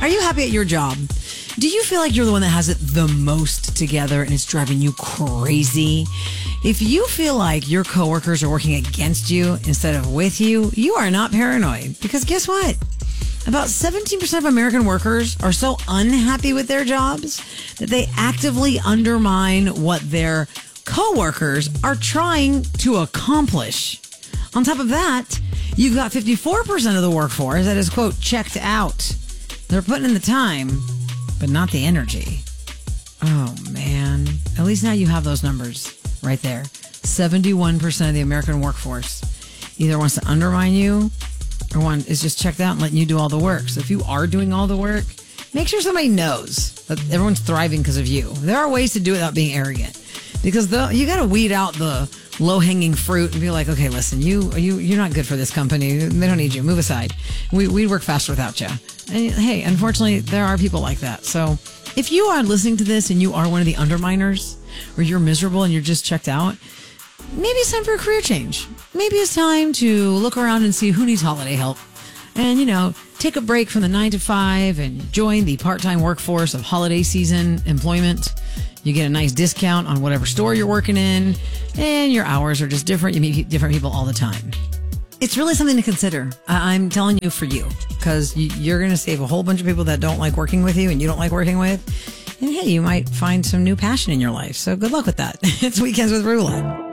you happy at your job? Do you feel like you're the one that has it the most together and it's driving you crazy? If you feel like your coworkers are working against you instead of with you, you are not paranoid. Because guess what? About 17% of American workers are so unhappy with their jobs that they actively undermine what their coworkers are trying to accomplish. On top of that, you've got 54% of the workforce that is, quote, checked out. They're putting in the time, but not the energy. Oh, man. At least now you have those numbers right there. 71% of the American workforce either wants to undermine you or one is just checked out and letting you do all the work. So if you are doing all the work, make sure somebody knows that everyone's thriving because of you. There are ways to do it without being arrogant. Because you got to weed out the low-hanging fruit and be like, okay, listen, you're not good for this company. They don't need you. Move aside. We'd work faster without you. And hey, unfortunately, there are people like that. So if you are listening to this and you are one of the underminers, or you're miserable and you're just checked out, maybe it's time for a career change. Maybe it's time to look around and see who needs holiday help. And, take a break from the 9 to 5 and join the part-time workforce of holiday season employment. You get a nice discount on whatever store you're working in, and your hours are just different. You meet different people all the time. It's really something to consider. I'm telling you for you, because you're going to save a whole bunch of people that don't like working with you and you don't like working with. And hey, you might find some new passion in your life. So good luck with that. It's Weekends with Rula.